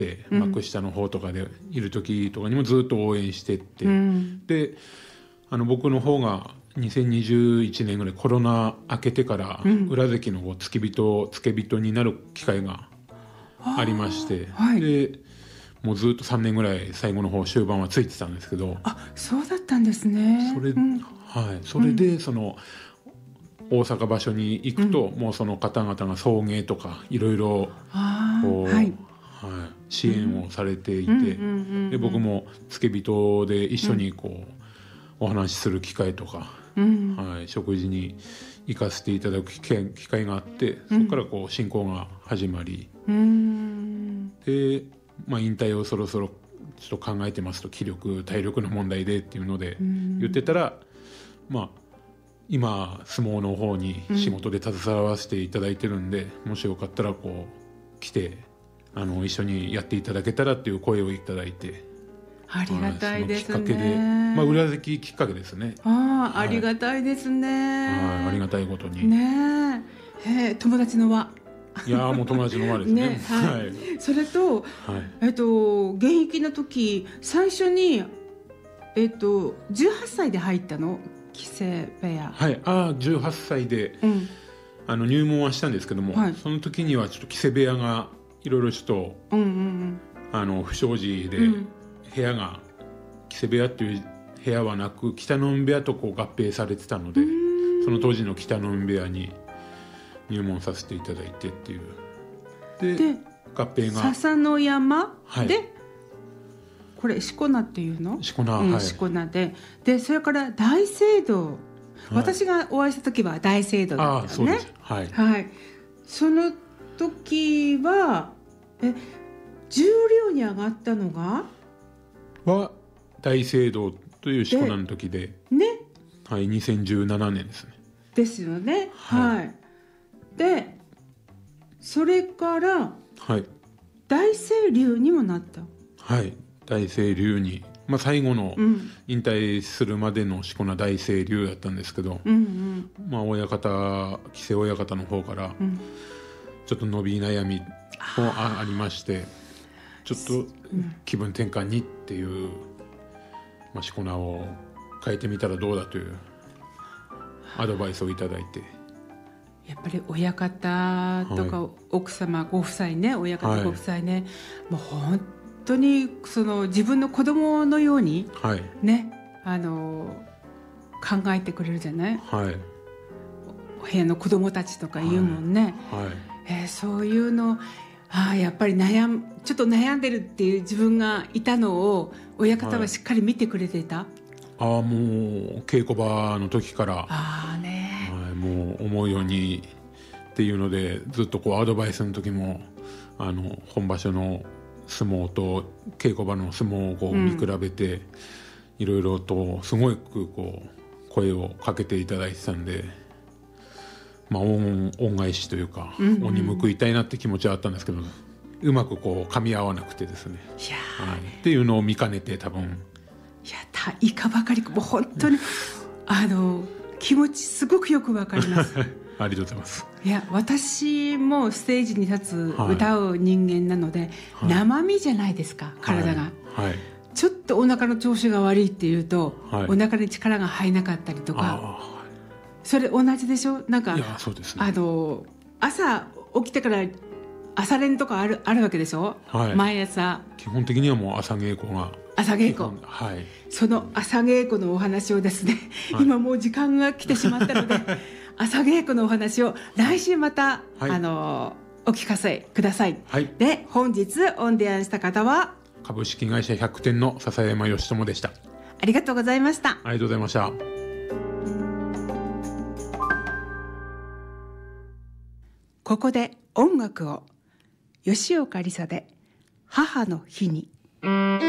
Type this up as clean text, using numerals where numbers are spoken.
幕下の方とかでいる時とかにもずっと応援してって、で僕の方が2021年ぐらいコロナ明けてから裏関の付け人になる機会がありまして、でもうずっと3年ぐらい最後の方終盤はついてたんですけど、 そうだったんですね。 それでその大阪場所に行くと、もうその方々が送迎とかいろいろ支援をされていて、で僕も付け人で一緒にお話しする機会とか、食事に行かせていただく機会があって、そこから進行が始まり、で、引退をそろそろちょっと考えてますと、体力の問題でっていうので言ってたら、今相撲の方に仕事で携わらせていただいてるんで、もしよかったら来て一緒にやっていただけたらっていう声をいただいて、 ありがたいですね。 そのきっかけで、裏関きっかけですね。 ありがたいですね。 ありがたいことに友達の輪。 いやもう友達の輪ですね。 それと、現役の時最初に18歳で入ったの、木瀬部屋。 18歳で、入門はしたんですけども、その時にはちょっと木瀬部屋がいろいろちょっと、不祥事で、部屋が木瀬部屋っていう部屋はなく北の海部屋と合併されてたので、その当時の北の海部屋に入門させていただいてっていう。で合併が笹の山で、これしこ名っていうの？ しこ名、 しこ名で、それから大聖堂、私がお会いした時は大聖堂だったよね。その時は十両に上がったのが大聖堂というしこ名の時で2017年ですね。 ですよね。でそれから大聖龍にもなった。 大聖龍に、最後の引退するまでのしこ名大聖龍だったんですけど、木瀬親方の方からちょっと伸び悩みもありまして、ちょっと気分転換にっていう、しこ名を変えてみたらどうだというアドバイスをいただいて、 やっぱり親方とか奥様ご夫妻ね、親方ご夫妻ね、もう本当にその自分の子供のようにね、考えてくれるじゃない。お部屋の子供たちとか言うもんね。そういうのやっぱりちょっと悩んでるっていう自分がいたのを親方はしっかり見てくれていた。 もう稽古場の時からもう思うようにっていうので、ずっとアドバイスの時も本場所の相撲と稽古場の相撲を見比べて、いろいろとすごく声をかけていただいてたんで、恩返しというか、恩に報いたいなって気持ちはあったんですけど、うまく噛み合わなくてですね、っていうのを見かねて、多分いかばかり、もう本当に気持ちすごくよくわかります。 ありがとうございます。 私もステージに立つ歌う人間なので、生身じゃないですか、体が。ちょっとお腹の調子が悪いっていうと、お腹に力が入らなかったりとか、それ同じでしょ。 そうですね。 朝起きてから朝練とかあるわけでしょ。毎朝基本的にはもう朝稽古が。 その朝稽古のお話をですね、今もう時間が来てしまったので朝稽古のお話を来週また、お聞かせください。で、本日オンデアンした方は株式会社100点の笹山義智でした。 ありがとうございました。 ありがとうございました。 ここで音楽を。吉岡里帆で母の日に。